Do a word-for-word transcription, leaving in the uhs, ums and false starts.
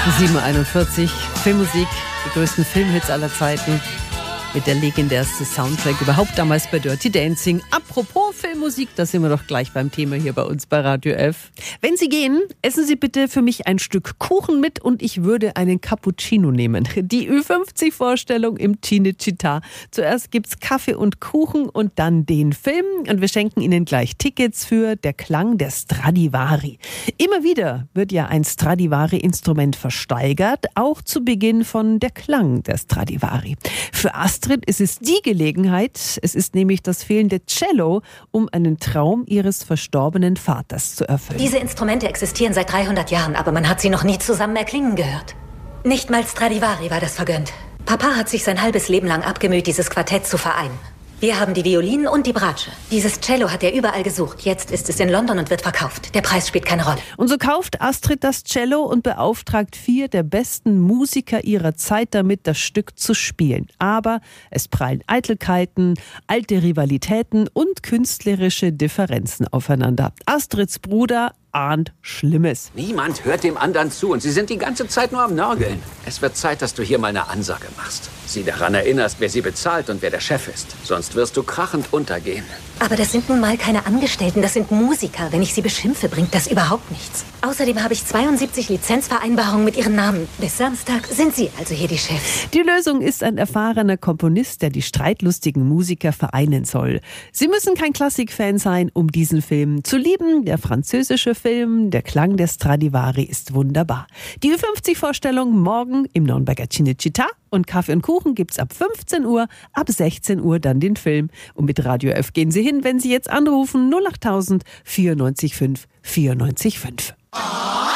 sieben Uhr einundvierzig, Filmmusik, die größten Filmhits aller Zeiten. Mit der legendärste Soundtrack überhaupt damals bei Dirty Dancing. Apropos Filmmusik, da sind wir doch gleich beim Thema hier bei uns bei Radio F. Wenn Sie gehen, essen Sie bitte für mich ein Stück Kuchen mit und ich würde einen Cappuccino nehmen. Die Ü fünfzig Vorstellung im Cinecittà. Zuerst gibt's Kaffee und Kuchen und dann den Film. Und wir schenken Ihnen gleich Tickets für Der Klang der Stradivari. Immer wieder wird ja ein Stradivari-Instrument versteigert, auch zu Beginn von Der Klang der Stradivari. Für Astrid ist es die Gelegenheit, es ist nämlich das fehlende Cello, um einen Traum ihres verstorbenen Vaters zu erfüllen. Diese Instrumente existieren seit dreihundert Jahren, aber man hat sie noch nie zusammen erklingen gehört. Nicht mal Stradivari war das vergönnt. Papa hat sich sein halbes Leben lang abgemüht, dieses Quartett zu vereinen. Wir haben die Violinen und die Bratsche. Dieses Cello hat er überall gesucht. Jetzt ist es in London und wird verkauft. Der Preis spielt keine Rolle. Und so kauft Astrid das Cello und beauftragt vier der besten Musiker ihrer Zeit damit, das Stück zu spielen. Aber es prallen Eitelkeiten, alte Rivalitäten und künstlerische Differenzen aufeinander. Astrids Bruder ahnt Schlimmes. Niemand hört dem anderen zu und sie sind die ganze Zeit nur am Nörgeln. Es wird Zeit, dass du hier mal eine Ansage machst. Sie daran erinnerst, wer sie bezahlt und wer der Chef ist. Sonst wirst du krachend untergehen. Aber das sind nun mal keine Angestellten, das sind Musiker. Wenn ich sie beschimpfe, bringt das überhaupt nichts. Außerdem habe ich zweiundsiebzig Lizenzvereinbarungen mit ihren Namen. Bis Samstag sind sie also hier die Chefs. Die Lösung ist ein erfahrener Komponist, der die streitlustigen Musiker vereinen soll. Sie müssen kein Klassikfan sein, um diesen Film zu lieben. Der französische Film Der Klang der Stradivari ist wunderbar. Die Ü fünfzig Vorstellung morgen im Nürnberger Cinecittà und Kaffee und Kuchen gibt's ab fünfzehn Uhr, ab sechzehn Uhr dann den Film. Und mit Radio F gehen Sie hin, wenn Sie jetzt anrufen null acht null null null vierundneunzig fünf vierundneunzig fünf.